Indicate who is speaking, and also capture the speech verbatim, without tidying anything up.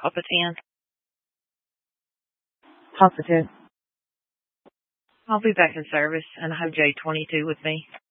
Speaker 1: Papa ten.
Speaker 2: Papa ten.
Speaker 1: I'll be back in service, and I have J twenty-two with me.